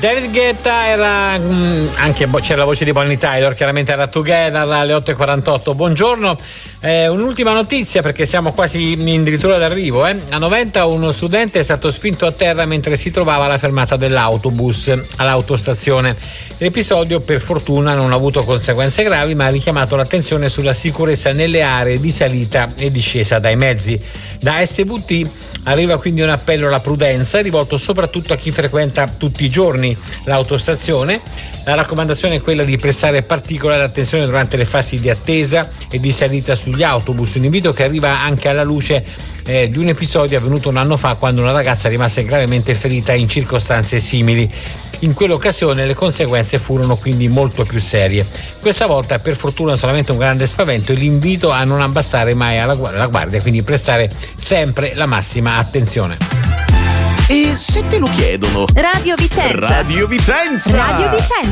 David Guetta era anche c'era la voce di Bonnie Tyler, chiaramente era Together alle 8:48. Buongiorno. Un'ultima notizia perché siamo quasi addirittura d'arrivo. A Noventa uno studente è stato spinto a terra mentre si trovava alla fermata dell'autobus all'autostazione. L'episodio per fortuna non ha avuto conseguenze gravi, ma ha richiamato l'attenzione sulla sicurezza nelle aree di salita e discesa dai mezzi. Da SVT arriva quindi un appello alla prudenza rivolto soprattutto a chi frequenta tutti i giorni l'autostazione. La raccomandazione è quella di prestare particolare attenzione durante le fasi di attesa e di salita sugli autobus, un invito che arriva anche alla luce di un episodio avvenuto un anno fa quando una ragazza rimase gravemente ferita in circostanze simili. In quell'occasione le conseguenze furono quindi molto più serie. Questa volta per fortuna solamente un grande spavento e l'invito a non abbassare mai la guardia, quindi prestare sempre la massima attenzione. E se te lo chiedono? Radio Vicenza. Radio Vicenza. Radio Vicenza.